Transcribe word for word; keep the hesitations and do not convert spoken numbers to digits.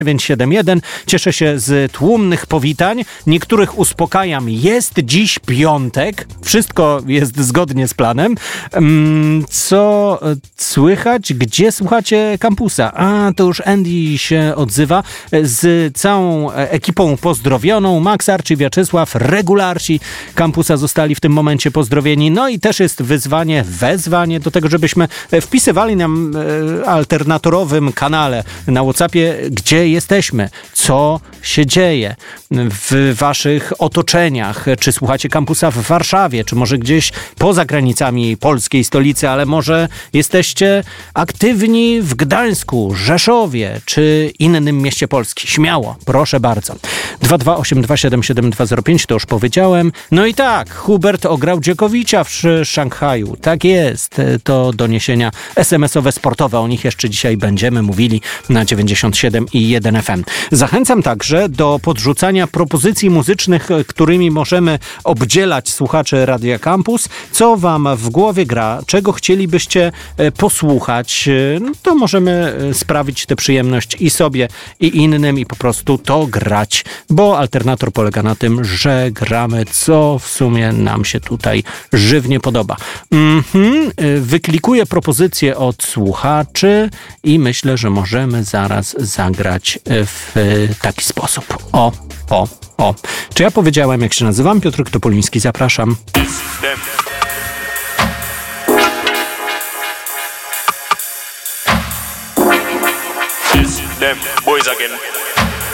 dziewięć siedem jeden. Cieszę się z tłumnych powitań. Niektórych uspokajam. Jest dziś piątek. Wszystko jest zgodnie z planem. Co słychać? Gdzie słuchacie kampusa? A, to już Andy się odzywa z całą ekipą pozdrowioną. Max, Arci, Wiaczysław, regularci kampusa zostali w tym momencie pozdrowieni. No i też jest wyzwanie, wezwanie do tego, żebyśmy wpisywali nam alternatorowym kanale na WhatsAppie, gdzie jesteśmy, co się dzieje w waszych otoczeniach. Czy słuchacie kampusa w Warszawie, czy może gdzieś poza granicami polskiej stolicy, ale może jesteście aktywni w Gdańsku, Rzeszowie, czy innym mieście Polski. Śmiało, proszę bardzo. dwa dwa osiem dwa siedem siedem dwa zero pięć, to już powiedziałem. No i tak, Hubert ograł Dziekowicza w Szanghaju. Tak jest, to doniesienia es em esowe sportowe. O nich jeszcze dzisiaj będziemy mówili na dziewięćdziesiąt siedem i jeden F M. Zachęcam także do podrzucania propozycji muzycznych, którymi możemy obdzielać słuchaczy Radia Campus. Co wam w głowie gra? Czego chcielibyście posłuchać? No to możemy sprawić tę przyjemność i sobie, i innym i po prostu to grać, bo alternator polega na tym, że gramy, co w sumie nam się tutaj żywnie podoba. Mhm. Wyklikuję propozycje od słuchaczy i myślę, że możemy zaraz zagrać w taki sposób. O, o, o. Czy ja powiedziałem, jak się nazywam? Piotr Topoliński, zapraszam. Them boys again.